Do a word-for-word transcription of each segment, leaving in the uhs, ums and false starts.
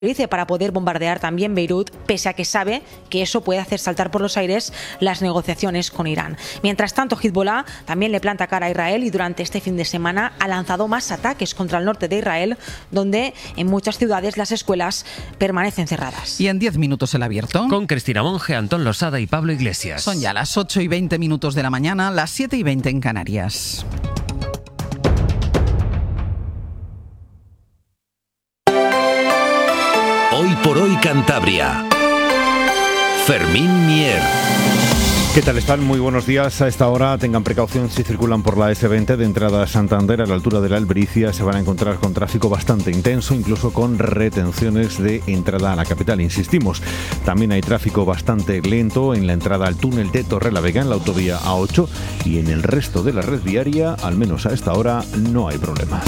dice para poder bombardear también Beirut, pese a que sabe que eso puede hacer saltar por los aires las negociaciones con Irán. Mientras tanto, Hezbollah también le planta cara a Israel y durante este fin de semana ha lanzado más ataques contra el norte de Israel, donde en muchas ciudades las escuelas permanecen cerradas. Y en diez minutos el abierto. Con Cristina Monge, Antón Losada y Pablo Iglesias. Son ya las ocho y veinte minutos de la mañana, las siete y veinte en Canarias. Hoy por hoy Cantabria. Fermín Mier. ¿Qué tal están? Muy buenos días. A esta hora tengan precaución si circulan por la ese veinte de entrada a Santander a la altura de la Albricia. Se van a encontrar con tráfico bastante intenso, incluso con retenciones de entrada a la capital. Insistimos, también hay tráfico bastante lento en la entrada al túnel de Torrelavega en la autovía A ocho y en el resto de la red viaria, al menos a esta hora, no hay problema.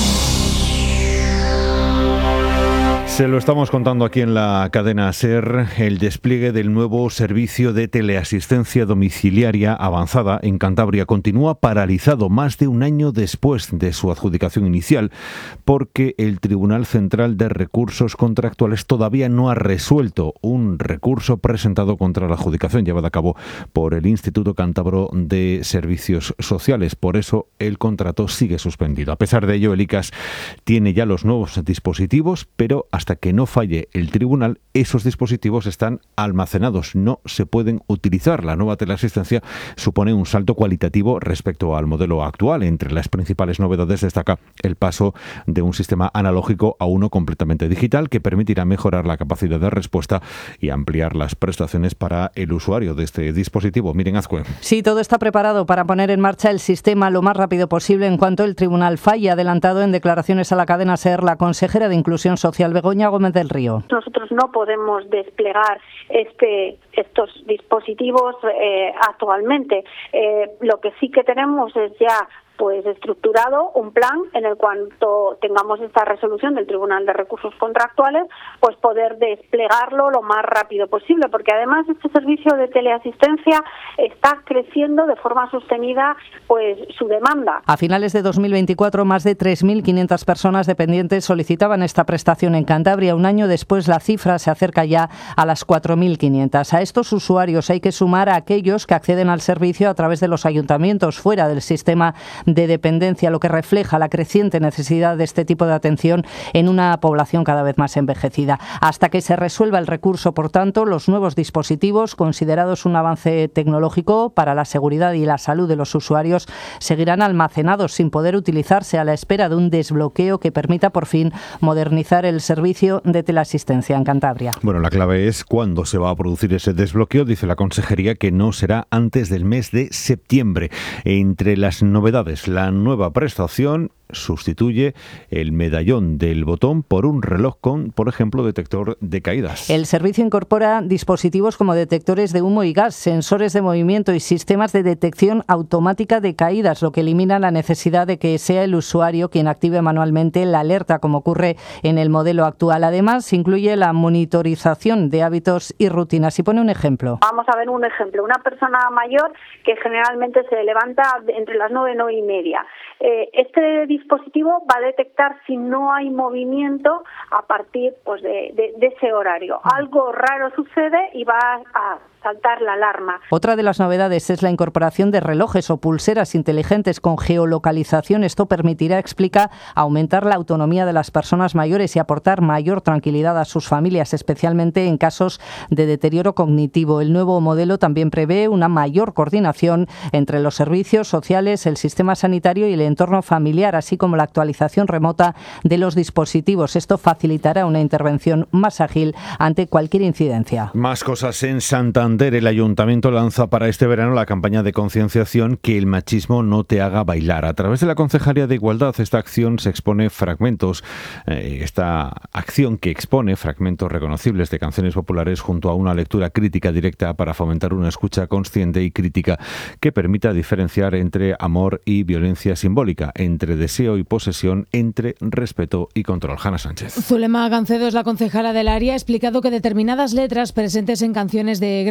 Se lo estamos contando aquí en la cadena SER, el despliegue del nuevo servicio de teleasistencia domiciliaria avanzada en Cantabria continúa paralizado más de un año después de su adjudicación inicial, porque el Tribunal Central de Recursos Contractuales todavía no ha resuelto un recurso presentado contra la adjudicación llevada a cabo por el Instituto Cántabro de Servicios Sociales. Por eso el contrato sigue suspendido. A pesar de ello, el I C A S tiene ya los nuevos dispositivos, pero hasta que no falle el tribunal, esos dispositivos están almacenados, no se pueden utilizar. La nueva teleasistencia supone un salto cualitativo respecto al modelo actual. Entre las principales novedades destaca el paso de un sistema analógico a uno completamente digital que permitirá mejorar la capacidad de respuesta y ampliar las prestaciones para el usuario de este dispositivo. Miren, Azcue. Sí, todo está preparado para poner en marcha el sistema lo más rápido posible en cuanto el tribunal falle. Adelantado en declaraciones a la cadena SER la consejera de Inclusión Social, Begoña Gómez del Río. Nosotros no podemos desplegar este estos dispositivos eh, actualmente. Eh, lo que sí que tenemos es ya pues estructurado un plan en el cuanto tengamos esta resolución del Tribunal de Recursos Contractuales, pues poder desplegarlo lo más rápido posible, porque además este servicio de teleasistencia está creciendo de forma sostenida pues su demanda. A finales de dos mil veinticuatro, más de tres mil quinientas personas dependientes solicitaban esta prestación en Cantabria. Un año después, la cifra se acerca ya a las cuatro mil quinientas. A estos usuarios hay que sumar a aquellos que acceden al servicio a través de los ayuntamientos fuera del sistema de dependencia, lo que refleja la creciente necesidad de este tipo de atención en una población cada vez más envejecida. Hasta que se resuelva el recurso, por tanto, los nuevos dispositivos, considerados un avance tecnológico para la seguridad y la salud de los usuarios, seguirán almacenados sin poder utilizarse a la espera de un desbloqueo que permita por fin modernizar el servicio de teleasistencia en Cantabria. Bueno, la clave es cuándo se va a producir ese desbloqueo. Dice la consejería que no será antes del mes de septiembre. Entre las novedades, la nueva prestación sustituye el medallón del botón por un reloj con, por ejemplo, detector de caídas. El servicio incorpora dispositivos como detectores de humo y gas, sensores de movimiento y sistemas de detección automática de caídas, lo que elimina la necesidad de que sea el usuario quien active manualmente la alerta, como ocurre en el modelo actual. Además, incluye la monitorización de hábitos y rutinas. Y pone un ejemplo. Vamos a ver un ejemplo. Una persona mayor que generalmente se levanta entre las nueve y nueve y media. Eh, este dispositivo va a detectar si no hay movimiento a partir pues de, de, de ese horario. Algo raro sucede y va a saltar la alarma. Otra de las novedades es la incorporación de relojes o pulseras inteligentes con geolocalización. Esto permitirá, explica, aumentar la autonomía de las personas mayores y aportar mayor tranquilidad a sus familias, especialmente en casos de deterioro cognitivo. El nuevo modelo también prevé una mayor coordinación entre los servicios sociales, el sistema sanitario y el entorno familiar, así como la actualización remota de los dispositivos. Esto facilitará una intervención más ágil ante cualquier incidencia. Más cosas en Santander. El Ayuntamiento lanza para este verano la campaña de concienciación Que el machismo no te haga bailar. A través de la Concejalía de Igualdad, esta acción se expone fragmentos, eh, esta acción que expone fragmentos reconocibles de canciones populares junto a una lectura crítica directa para fomentar una escucha consciente y crítica que permita diferenciar entre amor y violencia simbólica, entre deseo y posesión, entre respeto y control. Hanna Sánchez. Zulema Gancedo es la concejala del área. Ha explicado que determinadas letras presentes en canciones de gran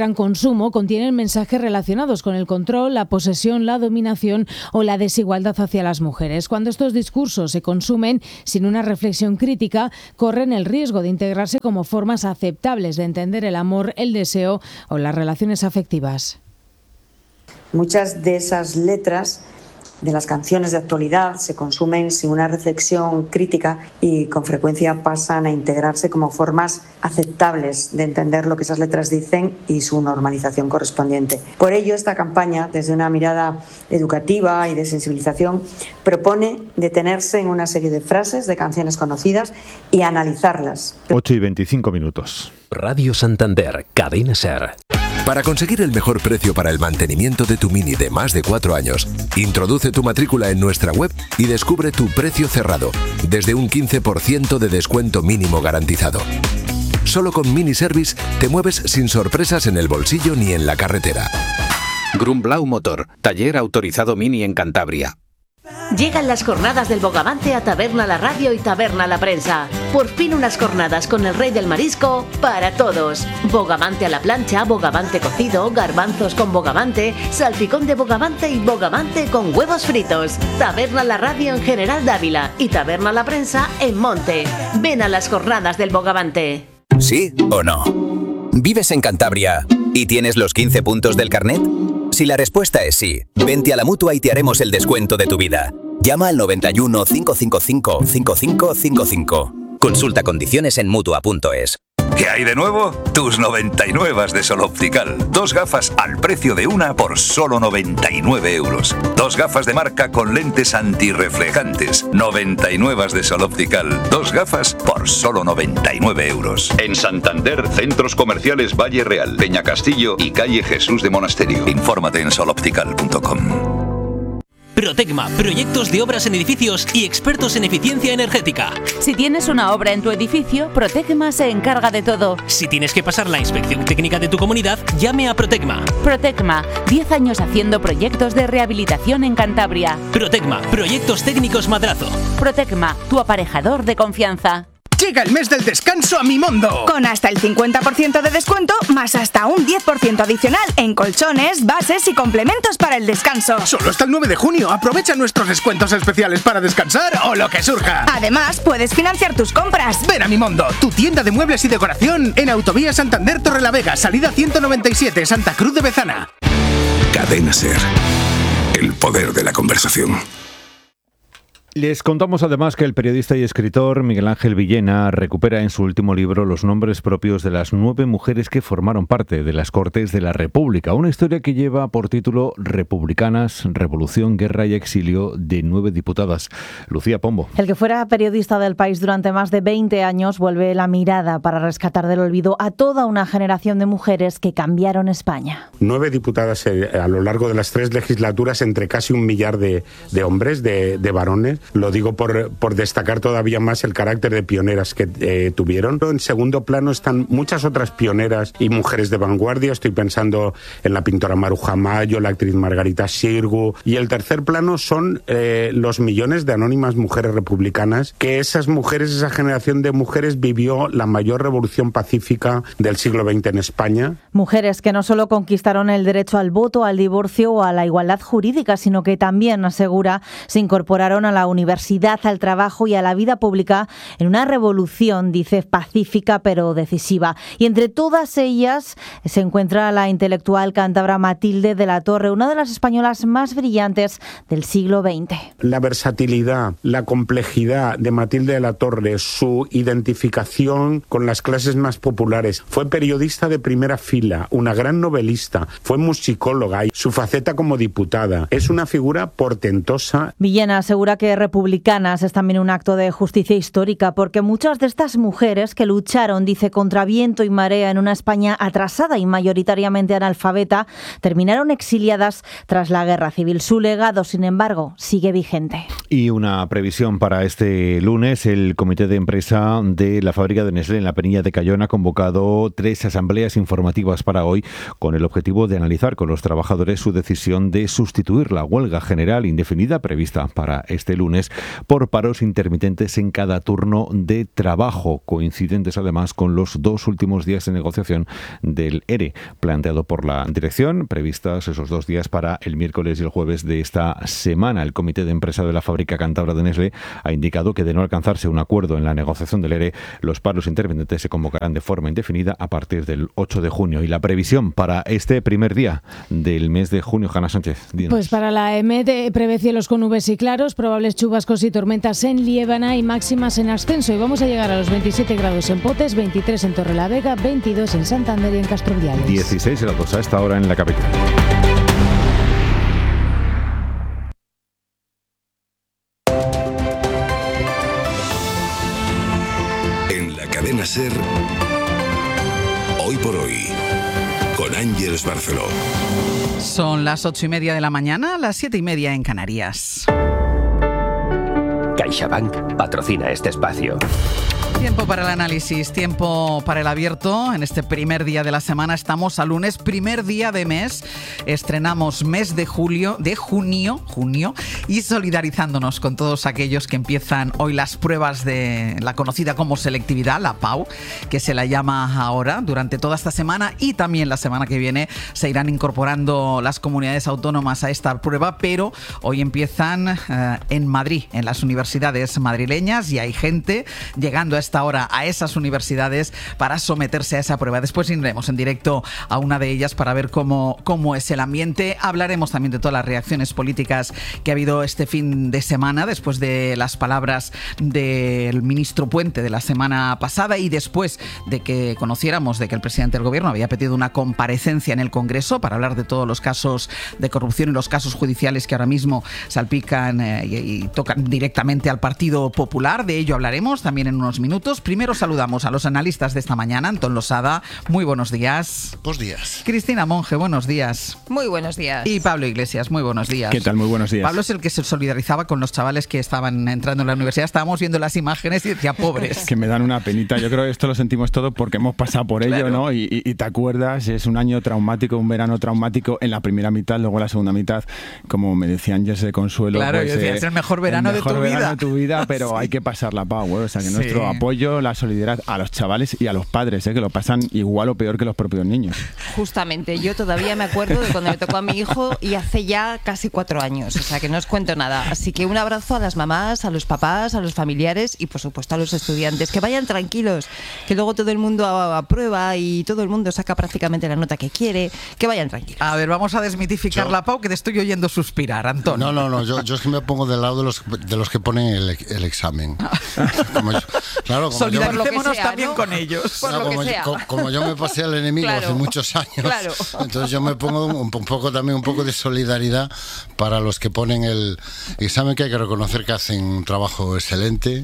gran consumo contienen mensajes relacionados con el control, la posesión, la dominación o la desigualdad hacia las mujeres. Cuando estos discursos se consumen sin una reflexión crítica, corren el riesgo de integrarse como formas aceptables de entender el amor, el deseo o las relaciones afectivas. Muchas de esas letras de las canciones de actualidad se consumen sin una reflexión crítica y con frecuencia pasan a integrarse como formas aceptables de entender lo que esas letras dicen y su normalización correspondiente. Por ello, esta campaña, desde una mirada educativa y de sensibilización, propone detenerse en una serie de frases de canciones conocidas y analizarlas. ocho y veinticinco minutos. Radio Santander, Cadena SER. Para conseguir el mejor precio para el mantenimiento de tu Mini de más de cuatro años, introduce tu matrícula en nuestra web y descubre tu precio cerrado, desde un quince por ciento de descuento mínimo garantizado. Solo con Mini Service te mueves sin sorpresas en el bolsillo ni en la carretera. Grumblau Motor, taller autorizado Mini en Cantabria. Llegan las jornadas del Bogavante a Taberna la Radio y Taberna la Prensa. Por fin unas jornadas con el rey del marisco para todos. Bogavante a la plancha, bogavante cocido, garbanzos con bogavante, salpicón de bogavante y bogavante con huevos fritos. Taberna la Radio en General Dávila y Taberna la Prensa en Monte. Ven a las jornadas del Bogavante. ¿Sí o no? ¿Vives en Cantabria y tienes los quince puntos del carnet? Si la respuesta es sí, vente a la Mutua y te haremos el descuento de tu vida. Llama al noventa y uno, cinco cinco cinco, cinco cinco cinco cinco. Consulta condiciones en Mutua punto es. ¿Qué hay de nuevo? Tus noventa y nueve de Sol Optical. Dos gafas al precio de una por solo noventa y nueve euros. Dos gafas de marca con lentes antirreflejantes. noventa y nueve de Sol Optical. Dos gafas por solo noventa y nueve euros. En Santander, centros comerciales Valle Real, Peña Castillo y calle Jesús de Monasterio. Infórmate en sol optical punto com. Protecma, proyectos de obras en edificios y expertos en eficiencia energética. Si tienes una obra en tu edificio, Protecma se encarga de todo. Si tienes que pasar la inspección técnica de tu comunidad, llame a Protecma. Protecma, diez años haciendo proyectos de rehabilitación en Cantabria. Protecma, proyectos técnicos Madrazo. Protecma, tu aparejador de confianza. Llega el mes del descanso a Mimondo. Con hasta el cincuenta por ciento de descuento, más hasta un diez por ciento adicional en colchones, bases y complementos para el descanso. Solo hasta el nueve de junio. Aprovecha nuestros descuentos especiales para descansar o lo que surja. Además, puedes financiar tus compras. Ven a Mimondo, tu tienda de muebles y decoración en Autovía Santander Torrelavega, salida ciento noventa y siete, Santa Cruz de Bezana. Cadena SER. El poder de la conversación. Les contamos además que el periodista y escritor Miguel Ángel Villena recupera en su último libro los nombres propios de las nueve mujeres que formaron parte de las Cortes de la República, una historia que lleva por título Republicanas, Revolución, Guerra y Exilio de nueve diputadas. Lucía Pombo. El que fuera periodista del País durante más de veinte años vuelve la mirada para rescatar del olvido a toda una generación de mujeres que cambiaron España. Nueve diputadas a lo largo de las tres legislaturas entre casi un millar de, de hombres, de, de varones. Lo digo por, por destacar todavía más el carácter de pioneras que eh, tuvieron. En segundo plano están muchas otras pioneras y mujeres de vanguardia. Estoy pensando en la pintora Maruja Mayo, la actriz Margarita Xirgu. Y el tercer plano son eh, los millones de anónimas mujeres republicanas, que esas mujeres, esa generación de mujeres vivió la mayor revolución pacífica del siglo veinte en España. Mujeres que no solo conquistaron el derecho al voto, al divorcio o a la igualdad jurídica, sino que también, asegura, se incorporaron a la universidad, al trabajo y a la vida pública en una revolución, dice, pacífica pero decisiva. Y entre todas ellas se encuentra la intelectual cántabra Matilde de la Torre, una de las españolas más brillantes del siglo veinte. La versatilidad, la complejidad de Matilde de la Torre, su identificación con las clases más populares. Fue periodista de primera fila, una gran novelista, fue musicóloga y su faceta como diputada. Es una figura portentosa. Villena asegura que Republicanas es también un acto de justicia histórica, porque muchas de estas mujeres que lucharon, dice, contra viento y marea en una España atrasada y mayoritariamente analfabeta, terminaron exiliadas tras la Guerra Civil. Su legado, sin embargo, sigue vigente. Y una previsión para este lunes: el comité de empresa de la fábrica de Nestlé en la Peña de Cayón ha convocado tres asambleas informativas para hoy, con el objetivo de analizar con los trabajadores su decisión de sustituir la huelga general indefinida prevista para este lunes. lunes por paros intermitentes en cada turno de trabajo, coincidentes además con los dos últimos días de negociación del E R E, planteado por la dirección, previstas esos dos días para el miércoles y el jueves de esta semana. El Comité de Empresa de la Fábrica Cántabra de Nestlé ha indicado que de no alcanzarse un acuerdo en la negociación del E R E, los paros intermitentes se convocarán de forma indefinida a partir del ocho de junio. Y la previsión para este primer día del mes de junio, Hanna Sánchez, dinos. Pues para la E M E T prevé cielos con nubes y claros, probables chubascos y tormentas en Liébana y máximas en ascenso. Y vamos a llegar a los veintisiete grados en Potes, veintitrés en Torrelavega, veintidós en Santander y en Castroviales. dieciséis grados a esta hora en la capital. En la cadena SER, hoy por hoy, con Ángeles Barceló. Son las ocho y media de la mañana, las siete y media en Canarias. CaixaBank patrocina este espacio. Tiempo para el análisis, tiempo para el abierto. En este primer día de la semana estamos a lunes, primer día de mes. Estrenamos mes de julio, de junio, junio, y solidarizándonos con todos aquellos que empiezan hoy las pruebas de la conocida como selectividad, la P A U, que se la llama ahora. Durante toda esta semana y también la semana que viene se irán incorporando las comunidades autónomas a esta prueba, pero hoy empiezan eh, en Madrid, en las universidades madrileñas, y hay gente llegando a esta hora a esas universidades para someterse a esa prueba. Después iremos en directo a una de ellas para ver cómo, cómo es el ambiente. Hablaremos también de todas las reacciones políticas que ha habido este fin de semana después de las palabras del ministro Puente de la semana pasada y después de que conociéramos de que el presidente del gobierno había pedido una comparecencia en el Congreso para hablar de todos los casos de corrupción y los casos judiciales que ahora mismo salpican eh, y, y tocan directamente al Partido Popular. De ello hablaremos también en unos minutos. Primero saludamos a los analistas de esta mañana. Antón Losada, muy buenos días. Buenos días. Cristina Monge, buenos días. Muy buenos días. Y Pablo Iglesias, muy buenos días. ¿Qué tal? Muy buenos días. Pablo es el que se solidarizaba con los chavales que estaban entrando en la universidad. Estábamos viendo las imágenes y decía, pobres. Que me dan una penita. Yo creo que esto lo sentimos todo porque hemos pasado por ello, claro. ¿no? Y, y, y te acuerdas, es un año traumático, un verano traumático en la primera mitad, luego en la segunda mitad, como me decía Ángeles de Consuelo. Claro, pues, yo decía, eh, es el mejor verano, el mejor de, tu verano vida. de tu vida. Pero sí. Hay que pasar la P A U, ¿eh? O sea, que sí. Nuestro apoyo, la solidaridad a los chavales y a los padres, ¿eh? Que lo pasan igual o peor que los propios niños. Justamente, yo todavía me acuerdo de cuando me tocó a mi hijo y hace ya casi cuatro años, o sea que no os cuento nada. Así que un abrazo a las mamás, a los papás, a los familiares y por supuesto a los estudiantes. Que vayan tranquilos, que luego todo el mundo aprueba y todo el mundo saca prácticamente la nota que quiere. Que vayan tranquilos. A ver, vamos a desmitificar yo, la P A U, que te estoy oyendo suspirar, Antón. No, no, no, yo, yo es que me pongo del lado de los, de los que ponen el, el examen. Como yo, claro, como Solidaricémonos sea, también ¿no? con ellos. No, lo como, que sea. Yo, como yo me pasé al enemigo claro. hace muchos años, claro. Entonces yo me pongo un, un poco también un poco de solidaridad para los que ponen el examen, que hay que reconocer que hacen un trabajo excelente,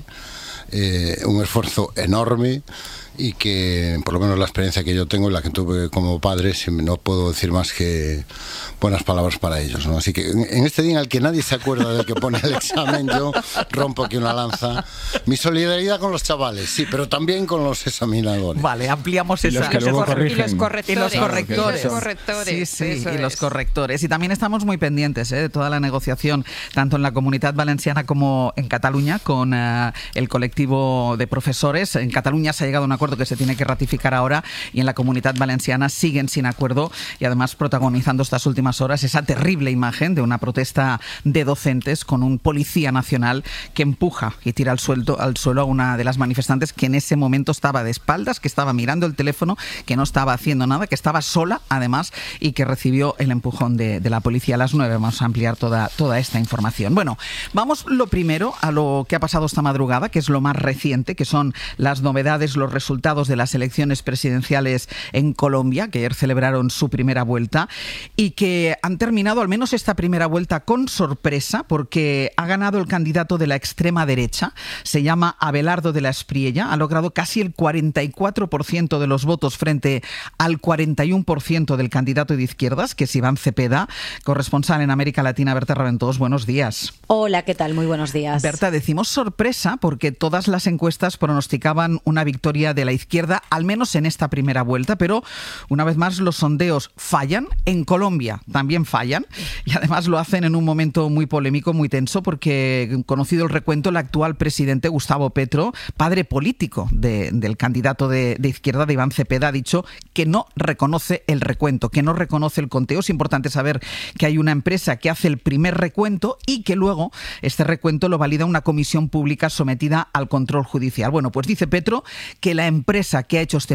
eh, un esfuerzo enorme. Y que, por lo menos la experiencia que yo tengo y la que tuve como padre, no puedo decir más que buenas palabras para ellos, ¿no? Así que en este día en el que nadie se acuerda del que pone el examen, yo rompo aquí una lanza. Mi solidaridad con los chavales, sí, pero también con los examinadores. Vale, ampliamos esa. Y los que luego corrigen. Y los correctores. Y los correctores. Y los correctores. Sí, sí, y es. los correctores. Y también estamos muy pendientes ¿eh? de toda la negociación, tanto en la Comunitat Valenciana como en Cataluña, con uh, el colectivo de profesores. En Cataluña se ha llegado a un acuerdo que se tiene que ratificar ahora y en la Comunitat Valenciana siguen sin acuerdo y además protagonizando estas últimas horas esa terrible imagen de una protesta de docentes con un policía nacional que empuja y tira al suelo, al suelo a una de las manifestantes que en ese momento estaba de espaldas, que estaba mirando el teléfono, que no estaba haciendo nada, que estaba sola además y que recibió el empujón de, de la policía. A las nueve vamos a ampliar toda, toda esta información. Bueno, vamos lo primero a lo que ha pasado esta madrugada, que es lo más reciente, que son las novedades, los resultados de las elecciones presidenciales en Colombia, que ayer celebraron su primera vuelta y que han terminado al menos esta primera vuelta con sorpresa, porque ha ganado el candidato de la extrema derecha, se llama Abelardo de la Espriella, ha logrado casi el cuarenta y cuatro por ciento de los votos frente al cuarenta y uno por ciento del candidato de izquierdas, que es Iván Cepeda, corresponsal en América Latina. Berta Raventós, buenos días. Hola, ¿qué tal? Muy buenos días. Berta, decimos sorpresa porque todas las encuestas pronosticaban una victoria de de la izquierda, al menos en esta primera vuelta, pero una vez más los sondeos fallan. En Colombia también fallan y además lo hacen en un momento muy polémico, muy tenso, porque, conocido el recuento, el actual presidente Gustavo Petro, padre político de, del candidato de, de izquierda, de Iván Cepeda, ha dicho que no reconoce el recuento, que no reconoce el conteo. Es importante saber que hay una empresa que hace el primer recuento y que luego este recuento lo valida una comisión pública sometida al control judicial. Bueno, pues dice Petro que la empresa que ha hecho este